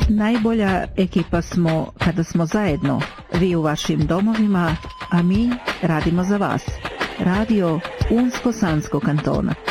Najbolja ekipa smo kada smo zajedno, vi u vašim domovima, a mi radimo za vas. Radio Unsko-Sanskog kantona.